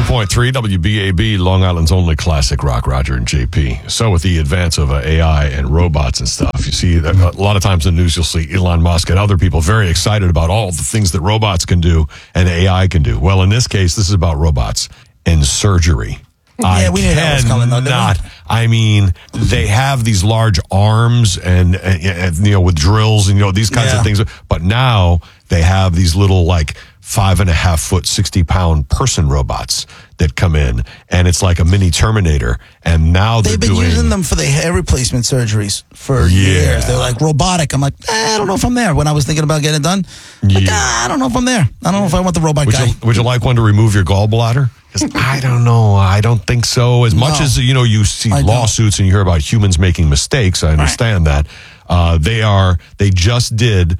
101.3 WBAB, Long Island's only classic rock, Roger and JP. So with the advance of AI and robots and stuff, you see that a lot of times in the news you'll see Elon Musk and other people very excited about all the things that robots can do and AI can do. Well, in this case, this is about robots and surgery. Yeah, we knew that was coming, though, didn't we? I mean, they have these large arms and with drills and these kinds of things. But now they have these little 5.5 foot, 60-pound person robots that come in, and it's like a mini Terminator. And now they've been using them for the hair replacement surgeries for years. They're like robotic. I'm like, I don't know if I'm there. When I was thinking about getting it done, I don't know if I'm there. I don't know if I want the robot guy. Would you like one to remove your gallbladder? I don't know. I don't think so. As much as you see lawsuits and you hear about humans making mistakes, I understand that. They just did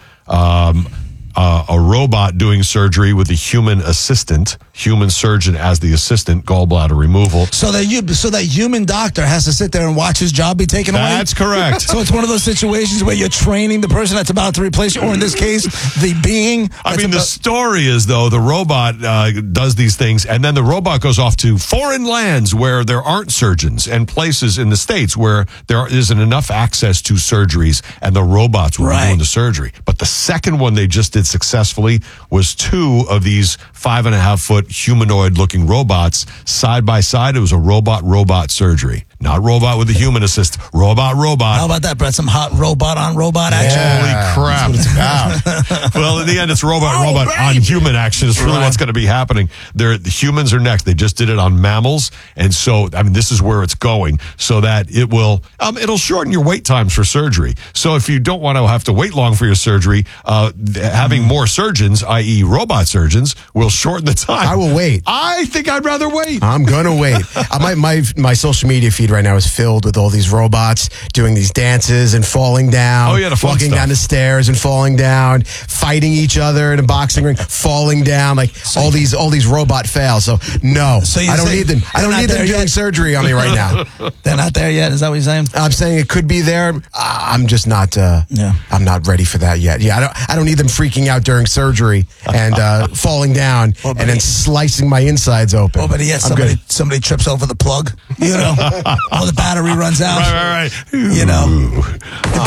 a robot doing surgery with a human surgeon as the assistant, gallbladder removal. So that human doctor has to sit there and watch his job be taken away? That's correct. So it's one of those situations where you're training the person that's about to replace you, or in this case, the being. The story is, though, the robot does these things, and then the robot goes off to foreign lands where there aren't surgeons and places in the States where there isn't enough access to surgeries, and the robots were doing the surgery. But the second one they just did successfully was 2 of these 5.5 foot humanoid looking robots side by side. It was a robot surgery, not robot with a human assist. Robot. How about that, Brett? Some hot robot on robot action. Holy crap! That's what it's about. Well, in the end, it's robot on human action. It's really what's going to be happening. The humans are next. They just did it on mammals, and so this is where it's going. So that it will it'll shorten your wait times for surgery. So if you don't want to have to wait long for your surgery, having more surgeons, i.e., robot surgeons, will shorten the time. I will wait. I think I'd rather wait. I'm gonna wait. My social media feed right now is filled with all these robots doing these dances and falling down. Oh yeah, the fun walking stuff. down the stairs and falling down, fighting each other in a boxing ring, falling down, all these robot fails. So no, I don't need them. I don't need them doing surgery on me right now. They're not there yet. Is that what you're saying? I'm saying it could be there. I'm just not. I'm not ready for that yet. Yeah, I don't need them freaking out during surgery and falling down and then slicing my insides open. Oh, but somebody trips over the plug, or the battery runs out. Right. The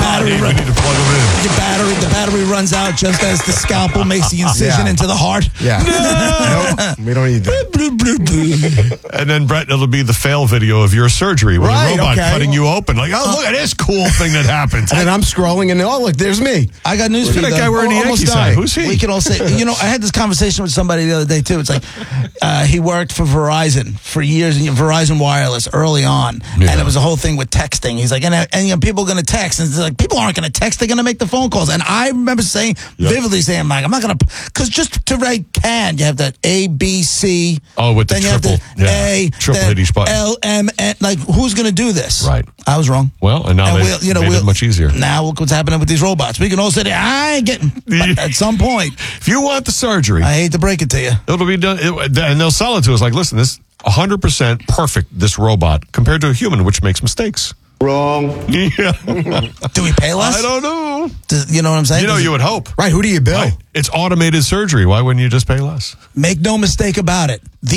battery runs out just as the scalpel makes the incision into the heart. Yeah. Nope, we don't need that. And then, Brett, it'll be the fail video of your surgery with a robot cutting you open. Look at this cool thing that happened. And then I'm scrolling and look, there's me. I got news for you. That guy wearing the Yankee sign. Who's he? We can all say, I had this conversation with somebody the other day too. It's like he worked for Verizon for years, and Verizon Wireless early on, and it was a whole thing with texting. He's like, and people are going to text, and it's like, people aren't going to text; they're going to make the phone calls. And I remember vividly saying, Mike, I'm not going to, because just to write can, you have that A, B, C. Oh, with the triple, A, triple hit each button. L, M, N. Like, who's going to do this? Right. I was wrong. Well, and now made it much easier. Now look what's happening with these robots. We can all say, I ain't getting. At some point, if you want the surgery, I hate to break it to you, it'll be done, and they'll sell it to us like, listen, this 100% perfect. This robot compared to a human, which makes mistakes. Wrong. Yeah. Do we pay less? I don't know. You know what I'm saying? You would hope. Right. Who do you bill? Right. It's automated surgery. Why wouldn't you just pay less? Make no mistake about it.